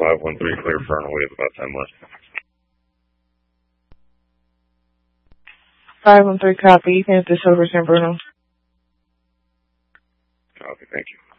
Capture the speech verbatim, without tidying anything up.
five one three, clear Fernal. We have about ten left. five one three, copy. You can hit this over San Bruno. Copy, thank you.